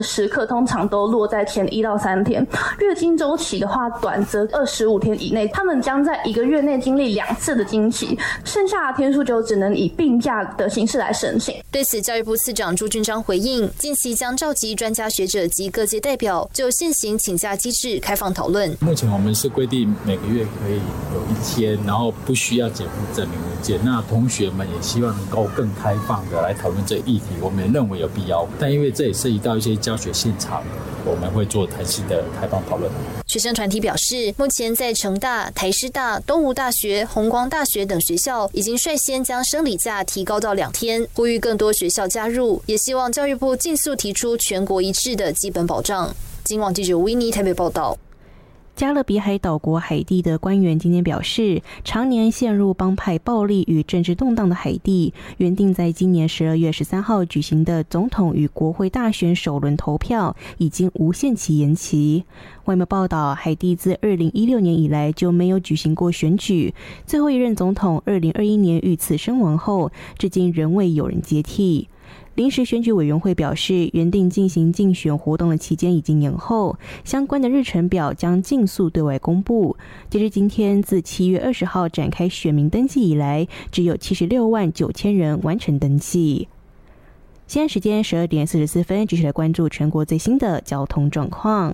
时刻通常都落在前1到3天，月经周期的话短则25天以内，他们将在1个月内经历2次的经期，剩下的天数就只能以病假的形式来申请。 对此，教育部次长朱俊章回应，近期将召集专家学者及各界代表，就现行请假机制开放讨论。 目前我们是规定每个月可以有1天，然后不需要减负证明文件。那同学们也希望能够更开放的来讨论这议题，我们也认为有必要。但因为这也涉及到一些教学现场，我们会做弹性的开放讨论。 学生团体表示，目前在成大、台师大、东吴大学、弘光大学等学校已经率先将生理假提高到2天，呼吁更多学校加入，也希望教育部尽速提出全国一致的基本保障。今晚记者维尼台北报道。 加勒比海岛国海地的官员今天表示，常年陷入帮派暴力与政治动荡的海地，原定在今年12月13号举行的总统与国会大选首轮投票已经无限期延期。外媒报道，海地自2016年以来就没有举行过选举，最后一任总统2021年遇刺身亡后，至今仍未有人接替。临时选举委员会表示，原定进行竞选活动的期间已经延后，相关的日程表将尽速对外公布。截至今天，自7月20号展开选民登记以来，只有76万9千人完成登记。现在时间12点44分，继续来关注全国最新的交通状况。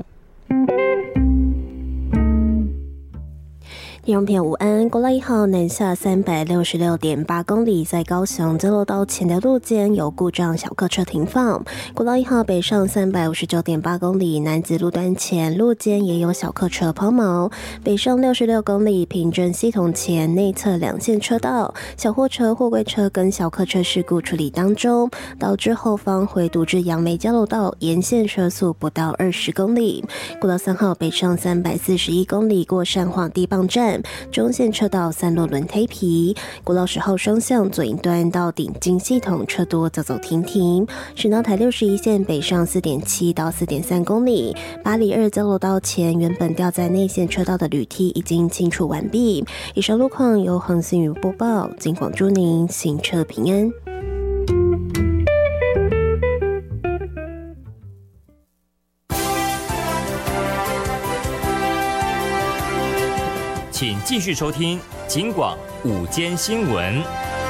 听众朋友午安，国道1号南下366.8公里，在高雄交流道前的路肩有故障小客车停放。国道1号北上359.8公里，南子路段前路肩也有小客车抛锚。北上66公里，平镇系统前内侧2线车道，小货车、货柜车跟小客车事故处理当中，导致后方回堵至杨梅交流道沿线车速不到20公里。国道3号北上341公里，过善化地磅站。中线车道散落轮胎皮，国道10号双向左一端到顶金系统车多走走停停。省道台61线北上4.7到4.3公里，八里2交流道前原本掉在内线车道的铝梯已经清除完毕。以上路况由恒星宇播报，尽广祝您行车平安。 请继续收听警广午间新闻。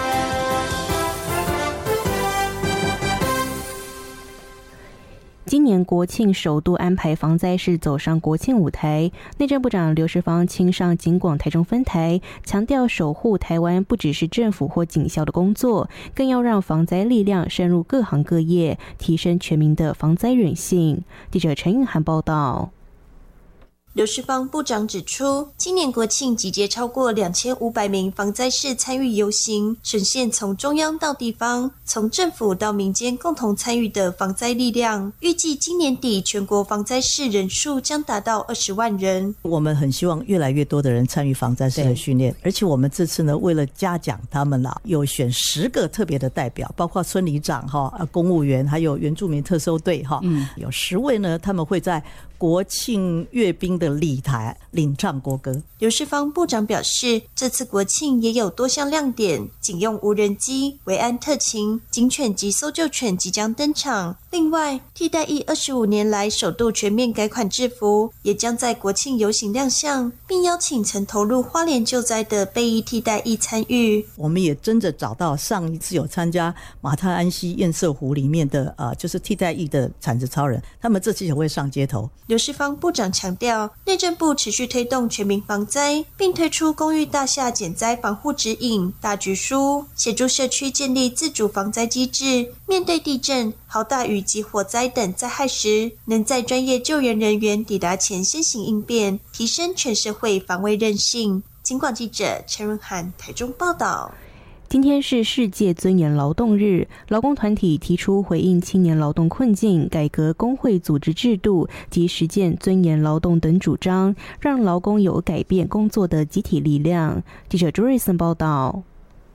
今年国庆首度安排防灾士走上国庆舞台，内政部长刘世芳亲上警广台中分台，强调守护台湾不只是政府或警校的工作，更要让防灾力量深入各行各业，提升全民的防灾韧性。记者陈韵涵报道。 刘世芳部长指出，今年国庆集结超过2500名防灾士参与游行，呈现从中央到地方，从政府到民间共同参与的防灾力量。预计今年底全国防灾士人数将达到20万人。 我们很希望越来越多的人参与防灾士的训练，而且我们这次呢，为了嘉奖他们啦，有选10个特别的代表，包括村里长公务员，还有原住民特搜队有10位呢，他们会在国庆阅兵的礼台领唱国歌。 刘世芳部长表示，这次国庆也有多项亮点，警用无人机、维安特勤、警犬及搜救犬即将登场。另外，替代役25年来首度全面改款制服，也将在国庆游行亮相，并邀请曾投入花莲救灾的备役替代役参与。 我们也真的找到上一次有参加马太安溪堰塞湖里面的就是替代役的产子超人，他们这次也会上街头。 刘世芳部长强调，内政部持续推动全民防灾，并推出公寓大厦减灾防护指引、大局书，协助社区建立自主防灾机制，面对地震、豪大雨及火灾等灾害时，能在专业救援人员抵达前先行应变，提升全社会防卫韧性。警广记者陈润涵台中报道。 今天是世界尊严劳动日，劳工团体提出回应青年劳动困境、改革工会组织制度及实践尊严劳动等主张，让劳工有改变工作的集体力量。记者朱瑞森报道。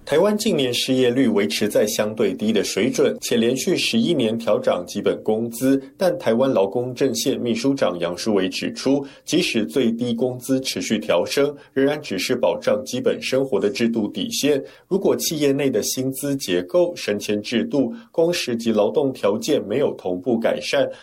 台湾近年失业率维持在相对低的水准，且连续11年调涨基本工资，但台湾劳工阵线秘书长杨淑维指出，即使最低工资持续调升，仍然只是保障基本生活的制度底线。如果企业内的薪资结构、升迁制度、工时及劳动条件没有同步改善，